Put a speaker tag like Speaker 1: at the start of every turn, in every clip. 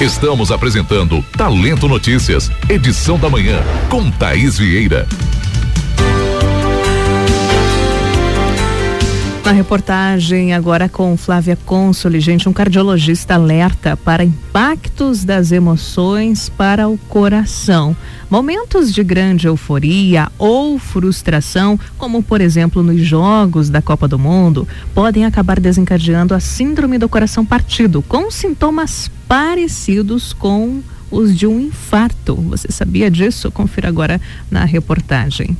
Speaker 1: Estamos apresentando Talento Notícias, edição da manhã, com Thaís Vieira.
Speaker 2: Na reportagem agora com Flávia Consoli, gente, um cardiologista alerta para impactos das emoções para o coração. Momentos de grande euforia ou frustração, como por exemplo nos jogos da Copa do Mundo, podem acabar desencadeando a síndrome do coração partido, com sintomas parecidos com os de um infarto. Você sabia disso? Confira agora na reportagem.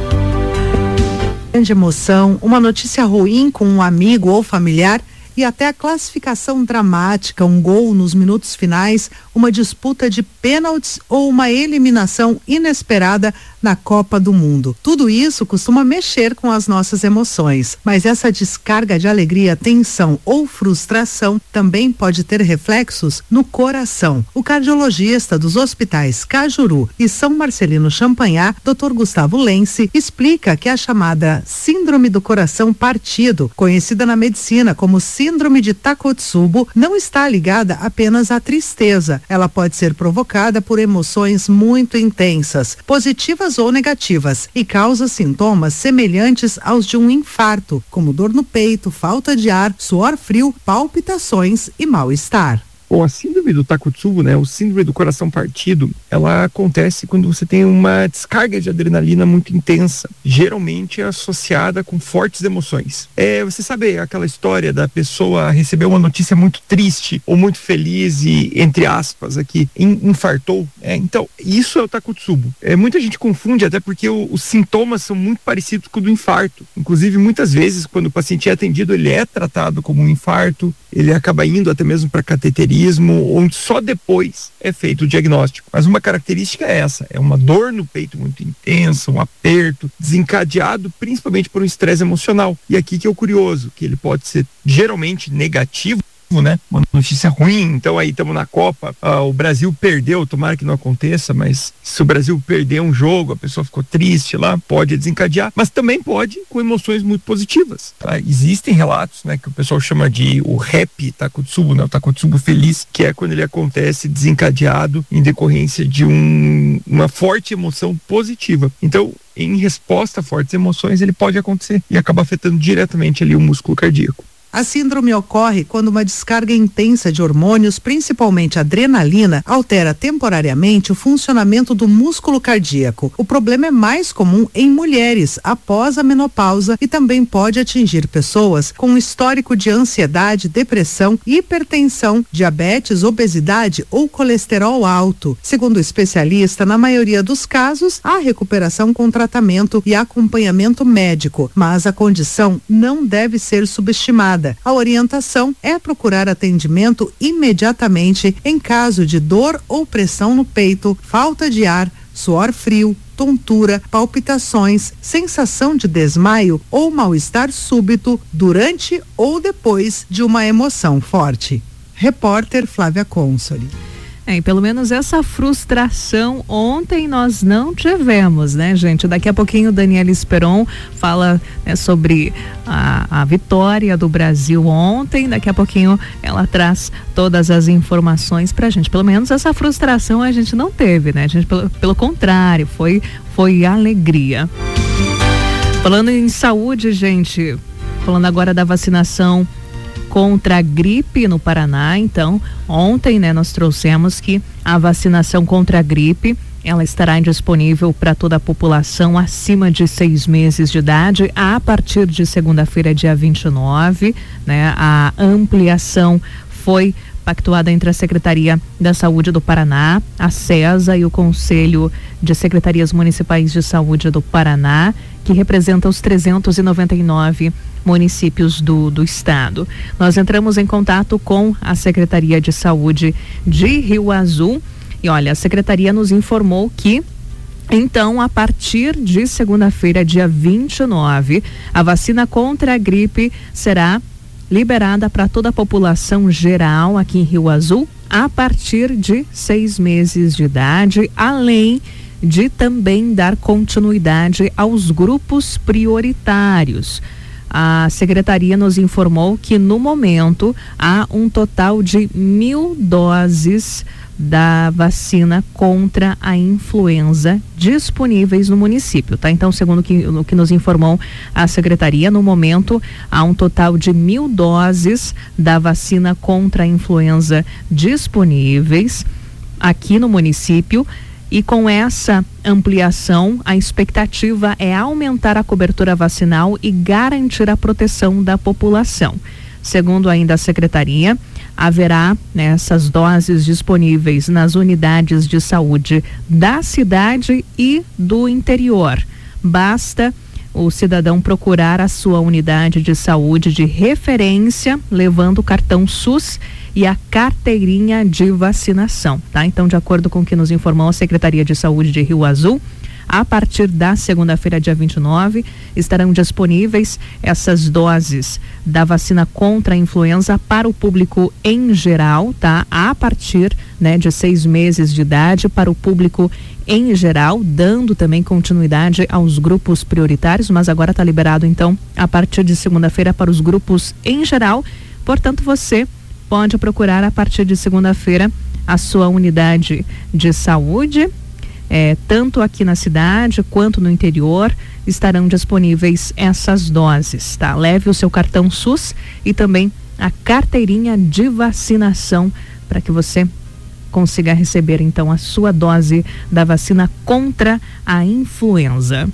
Speaker 3: Grande emoção, uma notícia ruim com um amigo ou familiar e até a classificação dramática, um gol nos minutos finais, uma disputa de pênaltis ou uma eliminação inesperada na Copa do Mundo. Tudo isso costuma mexer com as nossas emoções, mas essa descarga de alegria, tensão ou frustração também pode ter reflexos no coração. O cardiologista dos hospitais Cajuru e São Marcelino Champagnat, Dr. Gustavo Lense, explica que a chamada síndrome do coração partido, conhecida na medicina como síndrome de Takotsubo, não está ligada apenas à tristeza. Ela pode ser provocada por emoções muito intensas, positivas ou negativas, e causa sintomas semelhantes aos de um infarto, como dor no peito, falta de ar, suor frio, palpitações e mal-estar.
Speaker 4: Bom, a síndrome do Takotsubo, o síndrome do coração partido, ela acontece quando você tem uma descarga de adrenalina muito intensa, geralmente associada com fortes emoções. Você sabe aquela história da pessoa receber uma notícia muito triste ou muito feliz e, entre aspas, aqui, infartou? Então, isso é o Takotsubo. Muita gente confunde, até porque os sintomas são muito parecidos com o do infarto. Inclusive, muitas vezes, quando o paciente é atendido, ele é tratado como um infarto, ele acaba indo até mesmo para cateterismo, onde só depois é feito o diagnóstico. Mas uma característica é essa, é uma dor no peito muito intensa, um aperto, desencadeado principalmente por um estresse emocional. E aqui que é o curioso, que ele pode ser geralmente negativo, uma notícia ruim. Então aí estamos na Copa, o Brasil perdeu, tomara que não aconteça, mas se o Brasil perder um jogo, a pessoa ficou triste lá, pode desencadear, mas também pode com emoções muito positivas, tá? Existem relatos, que o pessoal chama de o happy Takotsubo, o Takotsubo feliz, que é quando ele acontece desencadeado em decorrência de uma forte emoção positiva. Então, em resposta a fortes emoções, ele pode acontecer e acaba afetando diretamente ali o músculo cardíaco.
Speaker 3: A síndrome ocorre quando uma descarga intensa de hormônios, principalmente adrenalina, altera temporariamente o funcionamento do músculo cardíaco. O problema é mais comum em mulheres após a menopausa e também pode atingir pessoas com histórico de ansiedade, depressão, hipertensão, diabetes, obesidade ou colesterol alto. Segundo o especialista, na maioria dos casos, há recuperação com tratamento e acompanhamento médico, mas a condição não deve ser subestimada. A orientação é procurar atendimento imediatamente em caso de dor ou pressão no peito, falta de ar, suor frio, tontura, palpitações, sensação de desmaio ou mal-estar súbito durante ou depois de uma emoção forte. Repórter Flávia Consoli.
Speaker 2: E pelo menos essa frustração ontem nós não tivemos, gente? Daqui a pouquinho Daniela Esperon fala sobre a vitória do Brasil ontem. Daqui a pouquinho ela traz todas as informações pra gente. Pelo menos essa frustração a gente não teve, A gente, pelo contrário, foi alegria. Falando em saúde, gente, falando agora da vacinação contra a gripe no Paraná. Então, ontem, nós trouxemos que a vacinação contra a gripe, ela estará disponível para toda a população acima de 6 meses de idade a partir de segunda-feira, dia 29, A ampliação foi pactuada entre a Secretaria da Saúde do Paraná, a SESA e o Conselho de Secretarias Municipais de Saúde do Paraná, que representa os 399 municípios do estado. Nós entramos em contato com a Secretaria de Saúde de Rio Azul e olha, a Secretaria nos informou que então, a partir de segunda-feira, dia 29, a vacina contra a gripe será liberada para toda a população geral aqui em Rio Azul a partir de 6 meses de idade, além de também dar continuidade aos grupos prioritários. a secretaria nos informou que no momento há um total de 1.000 doses da vacina contra a influenza disponíveis no município, tá? Então, segundo o que nos informou a secretaria, no momento há um total de 1.000 doses da vacina contra a influenza disponíveis aqui no município. E com essa ampliação, a expectativa é aumentar a cobertura vacinal e garantir a proteção da população. Segundo ainda a secretaria, haverá essas doses disponíveis nas unidades de saúde da cidade e do interior. Basta o cidadão procurar a sua unidade de saúde de referência, levando o cartão SUS e a carteirinha de vacinação, tá? Então, de acordo com o que nos informou a Secretaria de Saúde de Rio Azul, a partir da segunda-feira, dia 29, estarão disponíveis essas doses da vacina contra a influenza para o público em geral, tá? A partir, de 6 meses de idade para o público em geral, dando também continuidade aos grupos prioritários, mas agora está liberado, então, a partir de segunda-feira para os grupos em geral. Portanto, você pode procurar a partir de segunda-feira a sua unidade de saúde, tanto aqui na cidade quanto no interior estarão disponíveis essas doses, tá? Leve o seu cartão SUS e também a carteirinha de vacinação para que você consiga receber então a sua dose da vacina contra a influenza.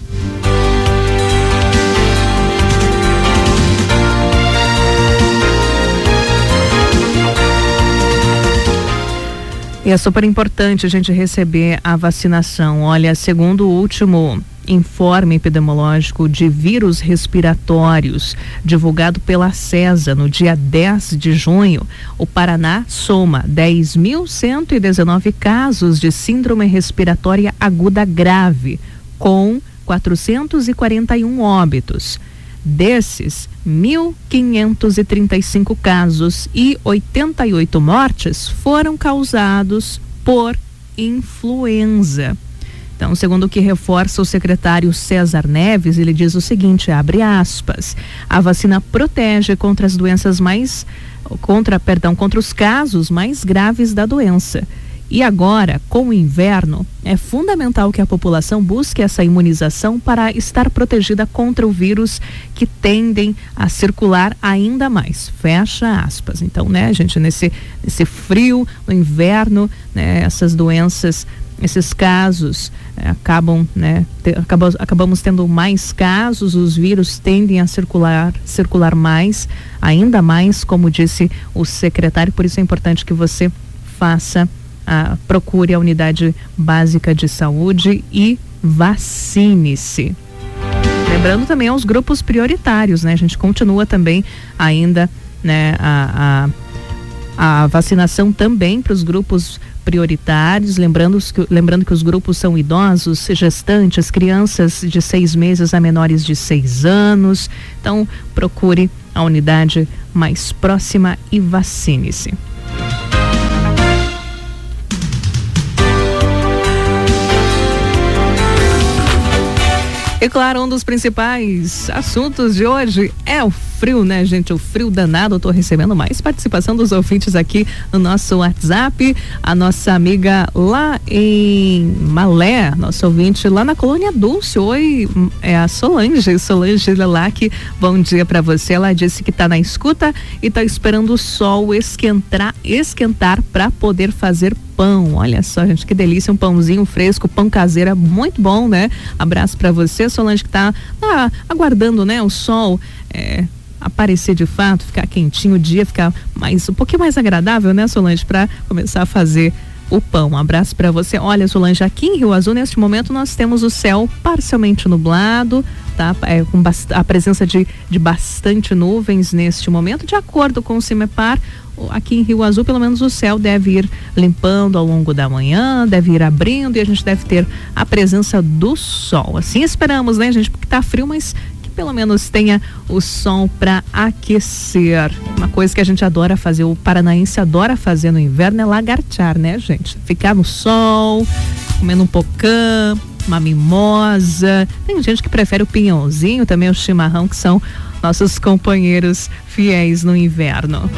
Speaker 2: E é super importante a gente receber a vacinação. Olha, segundo o último informe epidemiológico de vírus respiratórios divulgado pela CESA no dia 10 de junho, o Paraná soma 10.119 casos de síndrome respiratória aguda grave, com 441 óbitos. Desses, 1.535 casos e 88 mortes foram causados por influenza. Então, segundo o que reforça o secretário César Neves, ele diz o seguinte, abre aspas, a vacina protege contra as doenças contra os casos mais graves da doença. E agora, com o inverno, é fundamental que a população busque essa imunização para estar protegida contra o vírus que tendem a circular ainda mais. Fecha aspas. Então, gente, nesse frio, no inverno, essas doenças, esses casos acabamos tendo mais casos, os vírus tendem a circular mais, ainda mais, como disse o secretário, por isso é importante que você procure a unidade básica de saúde e vacine-se. Lembrando também aos grupos prioritários, a gente continua também ainda, a vacinação também para os grupos prioritários, lembrando que os grupos são idosos, gestantes, crianças de 6 meses a menores de 6 anos. Então, procure a unidade mais próxima e vacine-se. E claro, um dos principais assuntos de hoje é o frio, gente? O frio danado. Eu tô recebendo mais participação dos ouvintes aqui no nosso WhatsApp. A nossa amiga lá em Malé, nosso ouvinte lá na Colônia Dulce. Oi, é a Solange Lelac. Bom dia pra você. Ela disse que tá na escuta e tá esperando o sol esquentar pra poder fazer pão. Olha só, gente, que delícia, um pãozinho fresco, pão caseiro, muito bom, Abraço pra você, Solange, que tá aguardando, o sol aparecer de fato, ficar quentinho, o dia ficar um pouquinho mais agradável, Solange, pra começar a fazer o pão. Um abraço pra você. Olha, Solange, aqui em Rio Azul, neste momento, nós temos o céu parcialmente nublado, tá? Com a presença de bastante nuvens neste momento, de acordo com o CIMEPAR. Aqui em Rio Azul, pelo menos o céu deve ir limpando ao longo da manhã, deve ir abrindo e a gente deve ter a presença do sol. Assim esperamos, gente? Porque tá frio, mas que pelo menos tenha o sol para aquecer. Uma coisa que a gente adora fazer, o paranaense adora fazer no inverno é lagartear, gente? Ficar no sol, comendo um pocã, uma mimosa. Tem gente que prefere o pinhãozinho, também o chimarrão, que são nossos companheiros fiéis no inverno.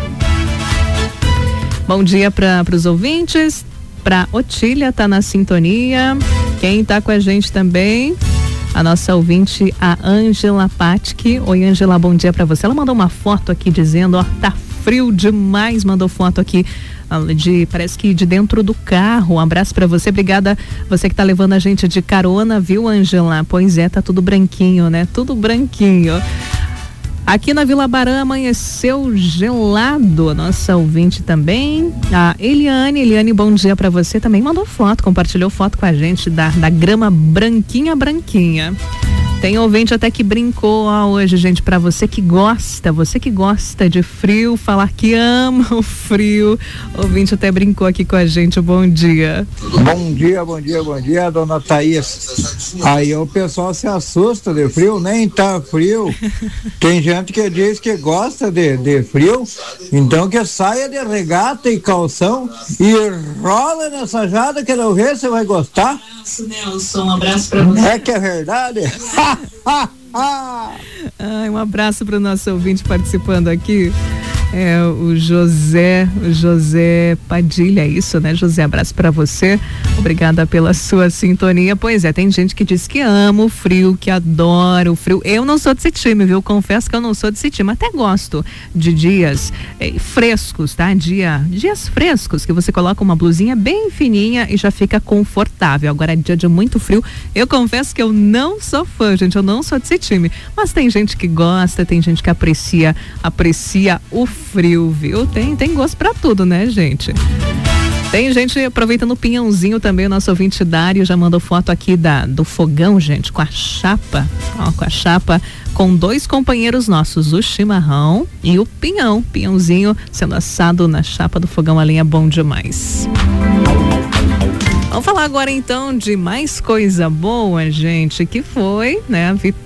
Speaker 2: Bom dia para os ouvintes, para Otília, tá na sintonia. Quem tá com a gente também, a nossa ouvinte, a Ângela Patke. Oi, Ângela, bom dia para você. Ela mandou uma foto aqui dizendo, ó, tá frio demais, mandou foto aqui parece que de dentro do carro. Um abraço para você, obrigada você que tá levando a gente de carona, viu, Ângela? Pois é, tá tudo branquinho, né? Tudo branquinho. Aqui na Vila Barã amanheceu gelado, nossa ouvinte também, a Eliane, bom dia para você, também mandou foto, compartilhou foto com a gente da grama branquinha. Tem ouvinte até que brincou hoje, gente, para você que gosta de frio, falar que ama o frio. O ouvinte até brincou aqui com a gente, bom dia.
Speaker 5: Bom dia, dona Thaís. Aí o pessoal se assusta de frio, nem tá frio. Tem gente que diz que gosta de frio, então que saia de regata e calção e rola nessa jada que não vê, você vai gostar.
Speaker 2: Nelson, um abraço pra você.
Speaker 5: É que é verdade.
Speaker 2: Um abraço para o nosso ouvinte participando aqui. O José Padilha, é isso, né, José? Abraço para você, obrigada pela sua sintonia. Pois é, tem gente que diz que ama o frio, que adora o frio. Eu não sou desse time, viu? Confesso que eu não sou desse time, até gosto de dias frescos, tá? Dias frescos, que você coloca uma blusinha bem fininha e já fica confortável. Agora, dia de muito frio, eu confesso que eu não sou fã, gente, eu não sou desse time, mas tem gente que gosta, tem gente que aprecia o frio, viu? Tem gosto pra tudo, né, gente? Tem gente aproveitando o pinhãozinho também, o nosso ouvinte Dário já mandou foto aqui do fogão, gente, com a chapa, com dois companheiros nossos, o chimarrão e o pinhãozinho sendo assado na chapa do fogão, a lenha, bom demais. Vamos falar agora então de mais coisa boa, gente, que foi, né,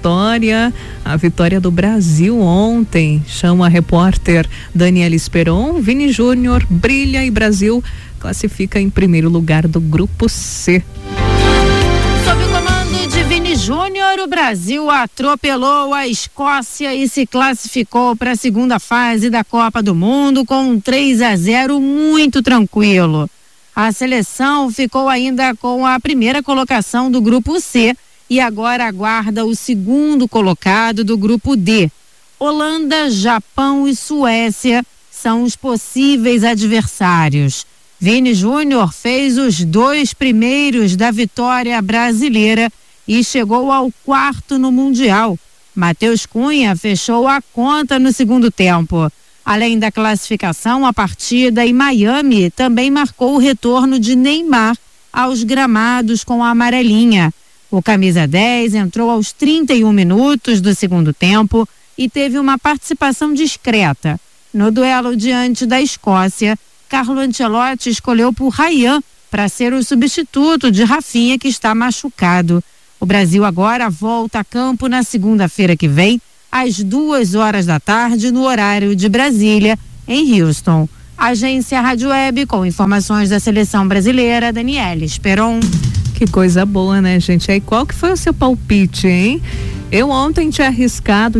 Speaker 2: a vitória do Brasil ontem. Chama a repórter Daniela Esperon. Vini Júnior brilha e Brasil classifica em primeiro lugar do grupo C.
Speaker 6: Sob o comando de Vini Júnior, o Brasil atropelou a Escócia e se classificou para a segunda fase da Copa do Mundo com um 3-0 muito tranquilo. A seleção ficou ainda com a primeira colocação do grupo C e agora aguarda o segundo colocado do grupo D. Holanda, Japão e Suécia são os possíveis adversários. Vini Júnior fez os 2 primeiros da vitória brasileira e chegou ao 4º no Mundial. Matheus Cunha fechou a conta no segundo tempo. Além da classificação, a partida em Miami também marcou o retorno de Neymar aos gramados com a amarelinha. O camisa 10 entrou aos 31 minutos do segundo tempo e teve uma participação discreta. No duelo diante da Escócia, Carlo Ancelotti escolheu por Ryan para ser o substituto de Rafinha, que está machucado. O Brasil agora volta a campo na segunda-feira que vem, às 2h da tarde, no horário de Brasília, em Houston. Agência Rádio Web, com informações da seleção brasileira, Daniela Esperon.
Speaker 2: Que coisa boa, né, gente? Aí, qual que foi o seu palpite, hein? Eu ontem tinha arriscado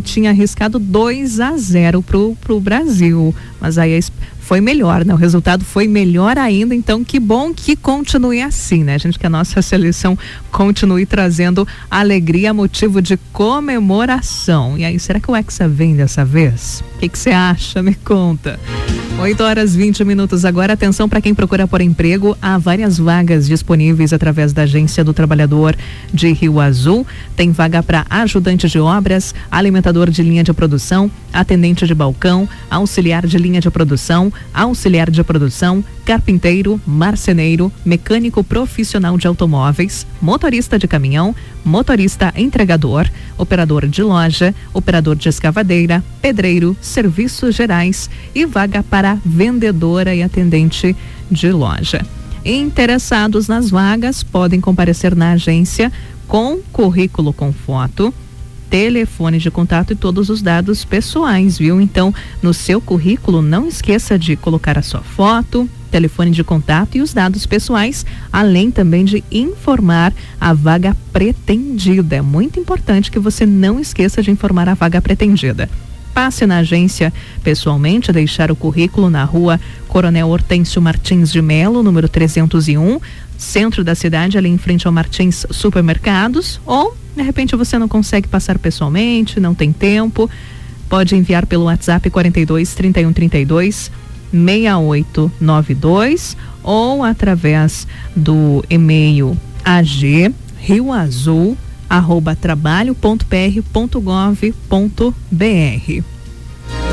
Speaker 2: 2-0 pro Brasil, mas aí foi melhor, né? O resultado foi melhor ainda, então que bom que continue assim, né, gente? Que a nossa seleção continue trazendo alegria, motivo de comemoração. E aí, será que o Hexa vem dessa vez? O que você acha? Me conta. 8h20 agora. Atenção para quem procura por emprego. Há várias vagas disponíveis através da Agência do Trabalhador de Rio Azul. Tem vaga para ajudante de obras, alimentador de linha de produção, atendente de balcão, auxiliar de linha de produção, carpinteiro, marceneiro, mecânico profissional de automóveis, motorista de caminhão, motorista entregador, operador de loja, operador de escavadeira, pedreiro, serviços gerais e vaga para vendedora e atendente de loja. Interessados nas vagas podem comparecer na agência com currículo com foto, telefone de contato e todos os dados pessoais, viu? Então, no seu currículo, não esqueça de colocar a sua foto, telefone de contato e os dados pessoais, além também de informar a vaga pretendida. É muito importante que você não esqueça de informar a vaga pretendida. Passe na agência pessoalmente, deixar o currículo na rua Coronel Hortêncio Martins de Melo, número 301, centro da cidade, ali em frente ao Martins Supermercados, ou de repente você não consegue passar pessoalmente, não tem tempo, pode enviar pelo WhatsApp 42 31 32 6892 ou através do e-mail agrioazul@trabalho.pr.gov.br.